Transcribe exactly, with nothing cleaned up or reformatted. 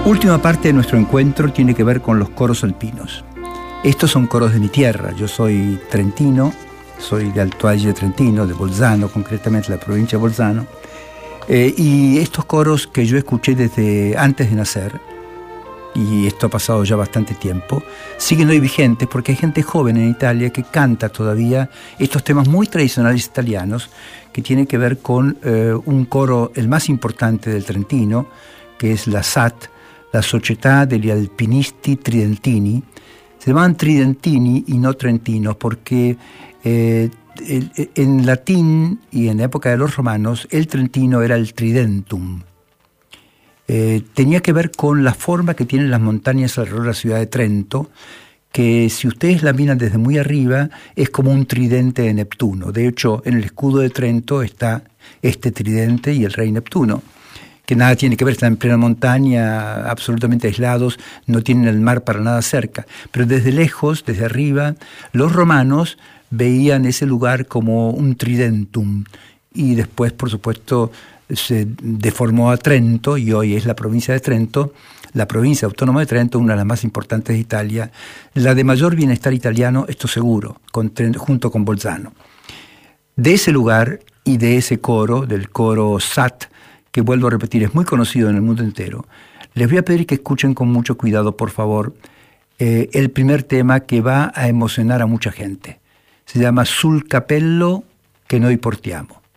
Última parte de nuestro encuentro tiene que ver con los coros alpinos. Estos son coros de mi tierra. Yo soy trentino, soy de Alto Adige Trentino, de Bolzano, concretamente la provincia de Bolzano. Eh, y estos coros que yo escuché desde antes de nacer, y esto ha pasado ya bastante tiempo, siguen hoy vigentes porque hay gente joven en Italia que canta todavía estos temas muy tradicionales italianos que tienen que ver con eh, un coro, el más importante del Trentino, que es la S A T, la Società degli Alpinisti Tridentini. Se llaman tridentini y no trentinos porque eh, el, en latín y en la época de los romanos el trentino era el tridentum. Eh, tenía que ver con la forma que tienen las montañas alrededor de la ciudad de Trento, que si ustedes la miran desde muy arriba es como un tridente de Neptuno. De hecho, en el escudo de Trento está este tridente y el rey Neptuno, que nada tiene que ver, están en plena montaña, absolutamente aislados, no tienen el mar para nada cerca. Pero desde lejos, desde arriba, los romanos veían ese lugar como un tridentum. Y después, por supuesto, se deformó a Trento y hoy es la provincia de Trento, la provincia autónoma de Trento, una de las más importantes de Italia, la de mayor bienestar italiano, esto seguro, con, junto con Bolzano. De ese lugar y de ese coro, del coro S A T, que vuelvo a repetir, es muy conocido en el mundo entero, les voy a pedir que escuchen con mucho cuidado, por favor, eh, el primer tema que va a emocionar a mucha gente. Se llama Sul Capello che noi portiamo.